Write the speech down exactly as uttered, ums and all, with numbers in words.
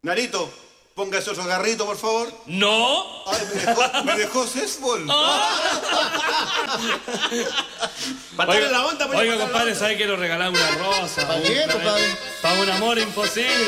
Narito, póngase otro garrito, por favor. ¡No! Ay, me dejó, me dejó Sesbol. Para Oiga, darle la onda, pues, oiga para darle compadre, la ¿sabe que lo regalamos una rosa? ¿Para qué, compadre? Para un amor imposible.